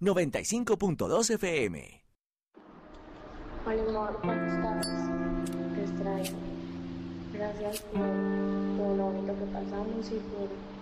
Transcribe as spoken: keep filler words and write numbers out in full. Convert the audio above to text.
noventa y cinco punto dos F M. Hola amor, ¿cómo estás? Te extraño. Gracias por todo lo bonito que pasamos y por